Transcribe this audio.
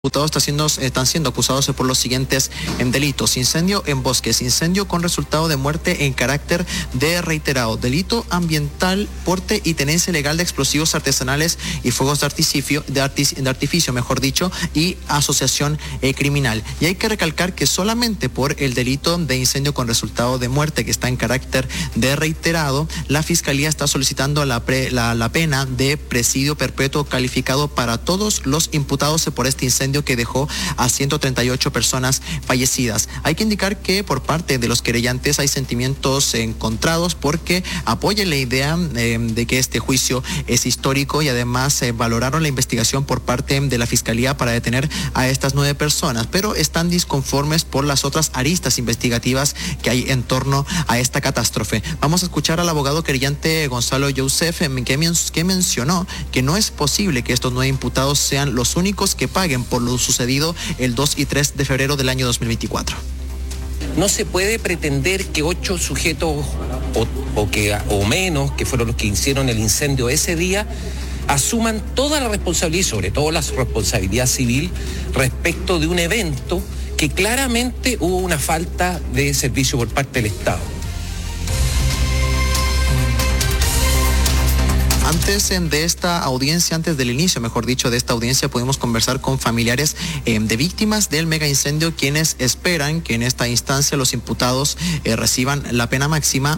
Imputados están siendo acusados por los siguientes delitos: incendio en bosques, incendio con resultado de muerte en carácter de reiterado, delito ambiental, porte y tenencia ilegal de explosivos artesanales y fuegos de artificio, mejor dicho, y asociación criminal. Y hay que recalcar que solamente por el delito de incendio con resultado de muerte, que está en carácter de reiterado, la Fiscalía está solicitando la pena de presidio perpetuo calificado para todos los imputados por este incendio que dejó a 138 personas fallecidas. Hay que indicar que por parte de los querellantes hay sentimientos encontrados, porque apoyan la idea de que este juicio es histórico, y además valoraron la investigación por parte de la Fiscalía para detener a estas 9 personas, pero están disconformes por las otras aristas investigativas que hay en torno a esta catástrofe. Vamos a escuchar al abogado querellante Gonzalo Youssef, que mencionó que no es posible que estos 9 imputados sean los únicos que paguen por lo sucedido el 2 y 3 de febrero del año 2024. No se puede pretender que 8 sujetos o menos, que fueron los que hicieron el incendio ese día, asuman toda la responsabilidad, y sobre todo la responsabilidad civil, respecto de un evento que claramente hubo una falta de servicio por parte del Estado. Antes de esta audiencia, antes del inicio, mejor dicho, de esta audiencia, pudimos conversar con familiares de víctimas del mega incendio, quienes esperan que en esta instancia los imputados reciban la pena máxima